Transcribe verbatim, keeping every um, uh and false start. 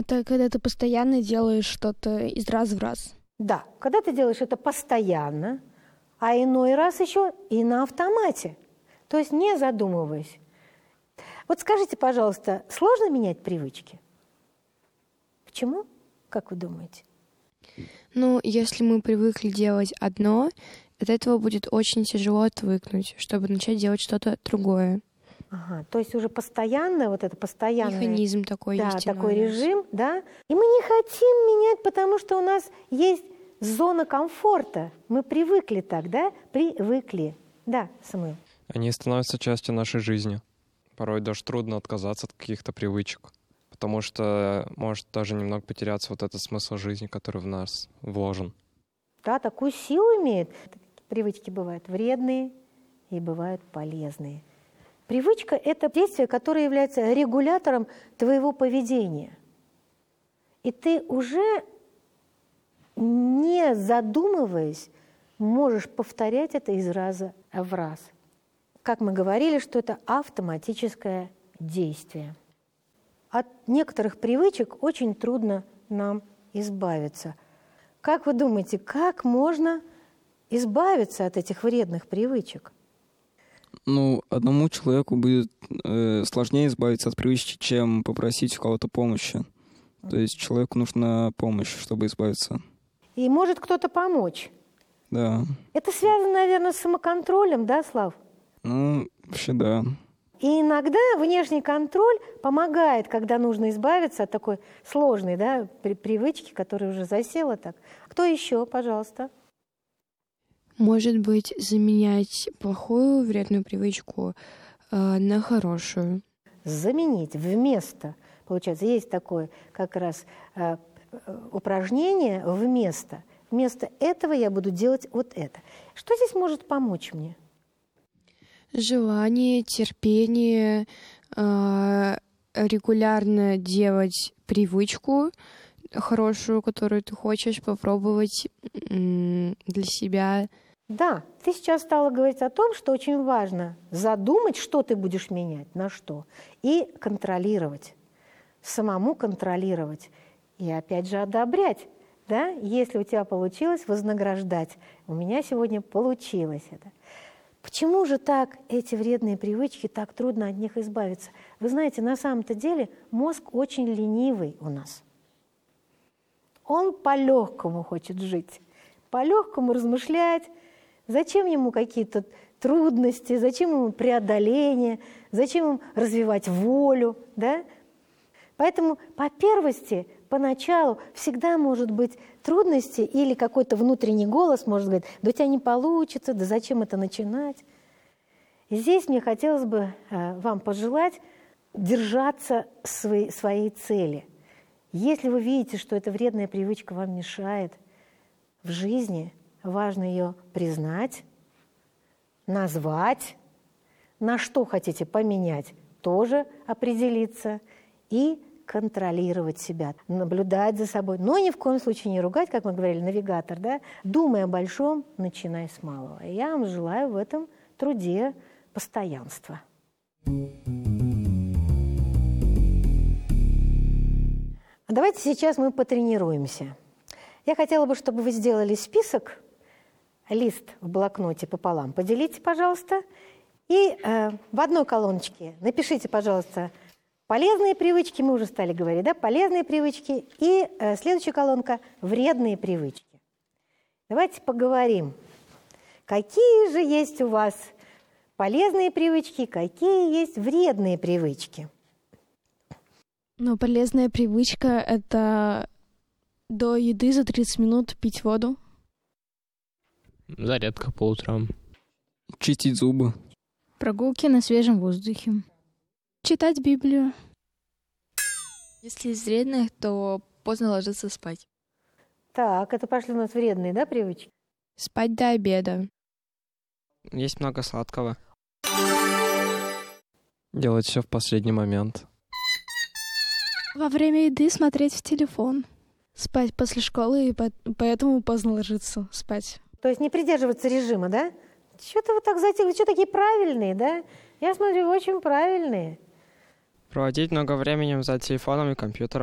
Это когда ты постоянно делаешь что-то из раза в раз. Да, когда ты делаешь это постоянно, а иной раз еще и на автомате, то есть не задумываясь. Вот скажите, пожалуйста, сложно менять привычки? Почему? Как вы думаете? Ну, если мы привыкли делать одно, от этого будет очень тяжело отвыкнуть, чтобы начать делать что-то другое. Ага, то есть уже постоянно, вот это постоянный... Механизм такой да, есть. такой режим, да? И мы не хотим менять, потому что у нас есть зона комфорта. Мы привыкли так, да? Привыкли. Да, Самуил? Они становятся частью нашей жизни. Порой даже трудно отказаться от каких-то привычек, потому что может даже немного потеряться вот этот смысл жизни, который в нас вложен. Да, такую силу имеет. Привычки бывают вредные и бывают полезные. Привычка – это действие, которое является регулятором твоего поведения. И ты уже, не задумываясь, можешь повторять это из раза в раз. Как мы говорили, что это автоматическое действие. От некоторых привычек очень трудно нам избавиться. Как вы думаете, как можно избавиться от этих вредных привычек? Ну, одному человеку будет э, сложнее избавиться от привычки, чем попросить у кого-то помощи. То есть человеку нужна помощь, чтобы избавиться. И может кто-то помочь. Да. Это связано, наверное, с самоконтролем, да, Слав? Ну, вообще да. И иногда внешний контроль помогает, когда нужно избавиться от такой сложной, да, при- привычки, которая уже засела так. Кто еще, пожалуйста? Может быть, заменять плохую вредную привычку э, на хорошую. Заменить вместо. Получается, есть такое как раз э, упражнение вместо. Вместо этого я буду делать вот это. Что здесь может помочь мне? Желание, терпение, э, регулярно делать привычку хорошую, которую ты хочешь попробовать м, для себя. Да, ты сейчас стала говорить о том, что очень важно задумать, что ты будешь менять, на что, и контролировать, самому контролировать, и опять же одобрять, да, если у тебя получилось, вознаграждать. У меня сегодня получилось это. Почему же так эти вредные привычки, так трудно от них избавиться? Вы знаете, на самом-то деле мозг очень ленивый у нас. Он по-легкому хочет жить, по-легкому размышлять. Зачем ему какие-то трудности, зачем ему преодоление, зачем ему развивать волю, да? Поэтому по первости, поначалу всегда может быть трудности или какой-то внутренний голос может говорить, да у тебя не получится, да зачем это начинать. И здесь мне хотелось бы э, вам пожелать держаться своей, своей цели. Если вы видите, что эта вредная привычка вам мешает в жизни, важно ее признать, назвать, на что хотите поменять, тоже определиться и контролировать себя, наблюдать за собой, но ни в коем случае не ругать, как мы говорили, навигатор, да? Думай о большом, начинай с малого. И я вам желаю в этом труде постоянства. Давайте сейчас мы потренируемся. Я хотела бы, чтобы вы сделали список, лист в блокноте пополам. Поделите, пожалуйста. И э, в одной колоночке напишите, пожалуйста, полезные привычки, мы уже стали говорить, да, полезные привычки. И э, следующая колонка – вредные привычки. Давайте поговорим, какие же есть у вас полезные привычки, какие есть вредные привычки. Но полезная привычка — это до еды за тридцать минут пить воду. Зарядка по утрам. Чистить зубы. Прогулки на свежем воздухе. Читать Библию. Если из вредных, то поздно ложиться спать. Так, это пошли у нас вредные, да, привычки? Спать до обеда. Есть много сладкого. Делать все в последний момент. Во время еды смотреть в телефон. Спать после школы, и поэтому поздно ложиться спать. То есть не придерживаться режима, да? Что-то вы так затягиваете, вы что такие правильные, да? Я смотрю, вы очень правильные. Проводить много времени за телефоном и компьютером.